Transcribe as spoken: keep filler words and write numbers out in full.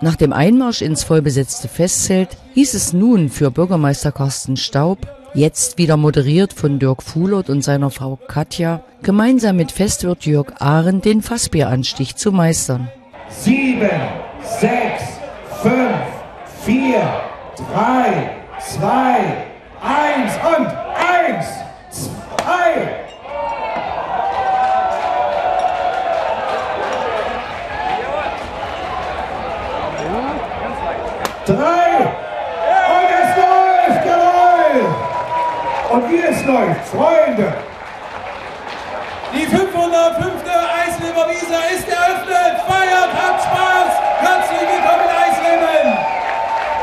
Nach dem Einmarsch ins vollbesetzte Festzelt hieß es nun für Bürgermeister Carsten Staub, jetzt wieder moderiert von Dirk Fuhlert und seiner Frau Katja, gemeinsam mit Festwirt Jörg Ahren den Fassbieranstich zu meistern. Sieben, sechs, fünf, vier, drei, zwei, eins und eins, zwei. Drei. Und es läuft, jawohl. Und wie es läuft, Freunde. Die fünfhundertfünfte Eisleben Wiese ist der